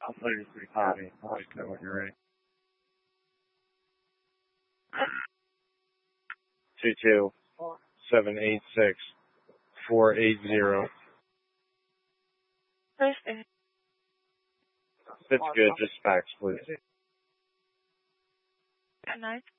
I'll tell you pretty copy. I'll let you know when you're ready. 22786-480. That's good. Just fax, please. Nice.